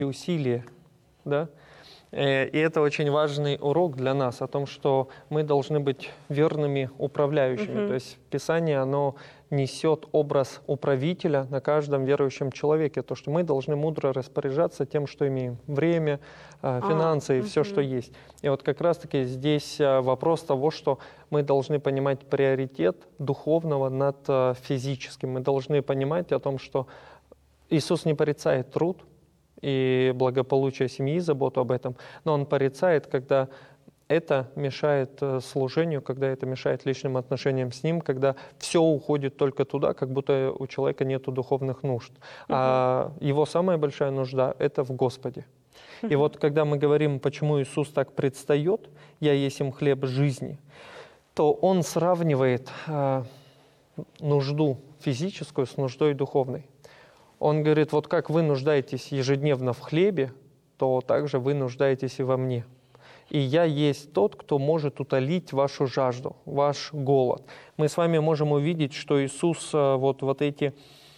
усилия, да? И это очень важный урок для нас о том, что мы должны быть верными управляющими. То есть Писание, оно несет образ управителя на каждом верующем человеке. То, что мы должны мудро распоряжаться тем, что имеем. Время, финансы и все, что есть. И вот как раз-таки здесь вопрос того, что мы должны понимать приоритет духовного над физическим. Мы должны понимать о том, что Иисус не порицает труд и благополучие семьи, заботу об этом, но Он порицает, когда это мешает служению, когда это мешает личным отношениям с Ним, когда все уходит только туда, как будто у человека нет духовных нужд. А его самая большая нужда — это в Господе. И вот когда мы говорим, почему Иисус так предстает, «Я есть им хлеб жизни», то Он сравнивает нужду физическую с нуждой духовной. Он говорит, вот как вы нуждаетесь ежедневно в хлебе, то также вы нуждаетесь и во мне. И я есть тот, кто может утолить вашу жажду, ваш голод. Мы с вами можем увидеть, что Иисус вот эти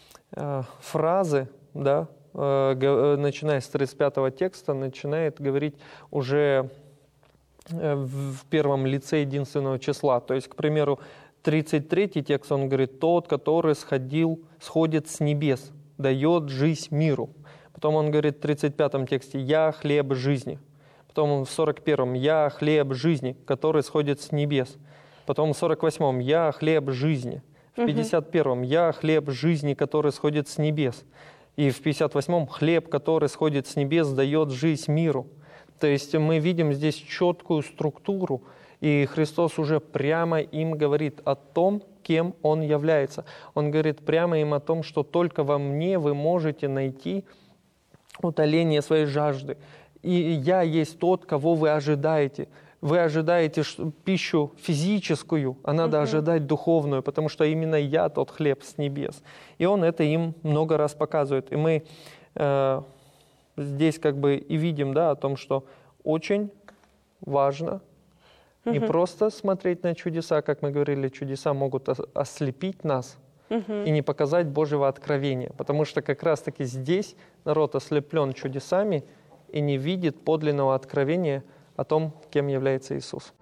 фразы, да, начиная с 35-го текста, начинает говорить уже в первом лице единственного числа. То есть, к примеру, 33-й текст, он говорит, тот, который сходит с небес, дает жизнь миру. Потом он говорит в 35-м тексте, «Я хлеб жизни». Потом в 41-м, «Я хлеб жизни, который сходит с небес». Потом в 48-м, «Я хлеб жизни». В 51-м, «Я хлеб жизни, который сходит с небес». И в 58-м, «Хлеб, который сходит с небес, дает жизнь миру». То есть мы видим здесь четкую структуру, и Христос уже прямо им говорит о том, кем Он является. Он говорит прямо им о том, что только во мне вы можете найти утоление своей жажды. И я есть тот, кого вы ожидаете. Вы ожидаете пищу физическую, а надо ожидать духовную, потому что именно я тот хлеб с небес. И Он это им много раз показывает. И мы здесь как бы и видим, да, о том, что очень важно не просто смотреть на чудеса, как мы говорили, чудеса могут ослепить нас и не показать Божьего откровения. Потому что как раз-таки здесь народ ослеплен чудесами и не видит подлинного откровения о том, кем является Иисус.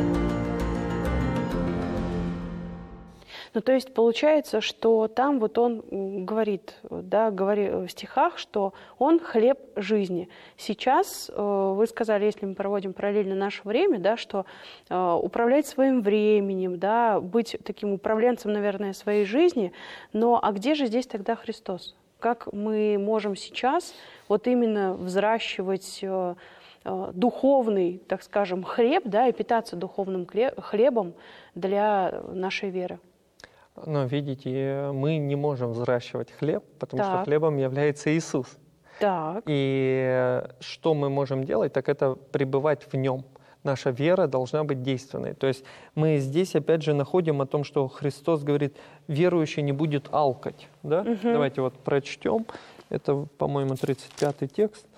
Ну, то есть получается, что там вот он говорит, да, в стихах, что он хлеб жизни. Сейчас вы сказали, если мы проводим параллельно наше время, да, что управлять своим временем, да, быть таким управленцем, наверное, своей жизни, но а где же здесь тогда Христос? Как мы можем сейчас вот именно взращивать духовный, так скажем, хлеб, да, и питаться духовным хлебом для нашей веры? Но видите, мы не можем взращивать хлеб, потому что хлебом является Иисус. Так. И что мы можем делать, так это пребывать в Нем. Наша вера должна быть действенной. То есть мы здесь опять же находим о том, что Христос говорит, верующий не будет алкать. Да? Давайте вот прочтем. Это, по-моему, 35-й текст.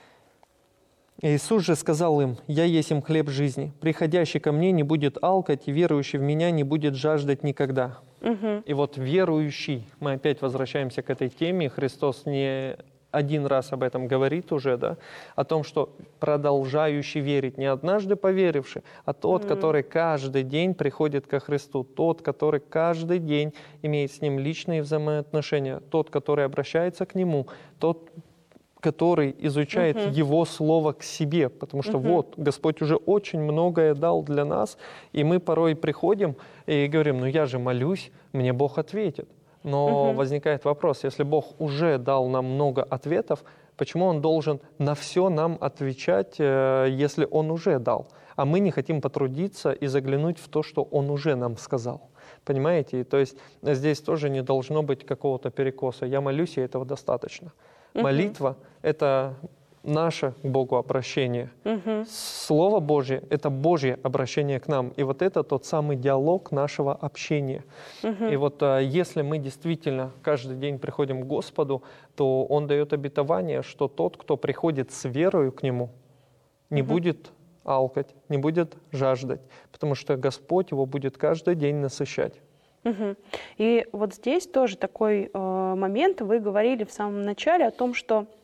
Иисус же сказал им, «Я есть им хлеб жизни. Приходящий ко мне не будет алкать, и верующий в меня не будет жаждать никогда». И вот верующий, мы опять возвращаемся к этой теме, Христос не один раз об этом говорит уже, да, о том, что продолжающий верить, не однажды поверивший, а тот, который каждый день приходит ко Христу, тот, который каждый день имеет с Ним личные взаимоотношения, тот, который обращается к Нему, тот, который изучает Его Слово к себе, потому что вот, Господь уже очень многое дал для нас, и мы порой приходим и говорим, ну я же молюсь, мне Бог ответит. Но возникает вопрос, если Бог уже дал нам много ответов, почему Он должен на все нам отвечать, если Он уже дал? А мы не хотим потрудиться и заглянуть в то, что Он уже нам сказал. Понимаете? То есть здесь тоже не должно быть какого-то перекоса. Я молюсь, и этого достаточно. Молитва — это наше к Богу обращение. Слово Божье — это Божье обращение к нам. И вот это тот самый диалог нашего общения. И вот если мы действительно каждый день приходим к Господу, то Он дает обетование, что тот, кто приходит с верою к Нему, не будет алкать, не будет жаждать, потому что Господь его будет каждый день насыщать. И вот здесь тоже такой момент, вы говорили в самом начале о том, что